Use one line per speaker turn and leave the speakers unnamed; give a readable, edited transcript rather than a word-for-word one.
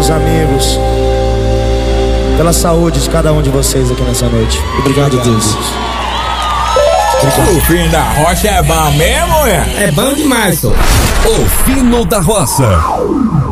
meus amigos, pela saúde de cada um de vocês aqui nessa noite. Obrigado, Deus.
O Fino da Roça é bom mesmo, é?
É bom demais, só.
O Fino da Roça.